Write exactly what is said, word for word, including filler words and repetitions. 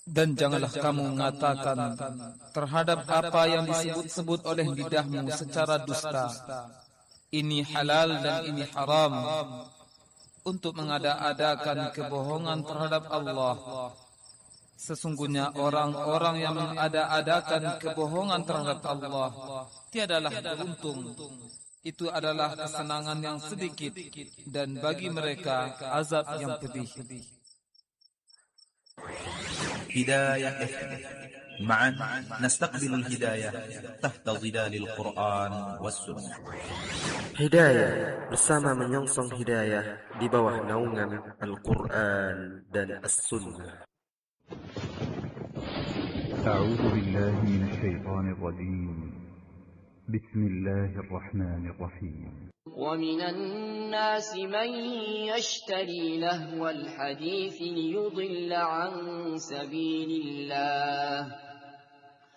Dan janganlah kamu mengatakan terhadap apa yang disebut-sebut oleh lidahmu secara dusta, ini halal dan ini haram, untuk mengada-adakan kebohongan terhadap Allah. Sesungguhnya orang-orang yang mengada-adakan kebohongan terhadap Allah tiadalah beruntung. Itu adalah kesenangan yang sedikit, dan bagi mereka azab yang pedih. هداية معا نستقبل الهداية تحت ظلال القرآن والسنة. Hidayah bersama menyongsong hidayah di bawah naungan Al-Quran dan As-Sunnah. أعوذ بالله من الشيطان الرجيم. بسم الله الرحمن الرحيم. ومن الناس من يشتري لهو الحديث ليضل عن سبيل الله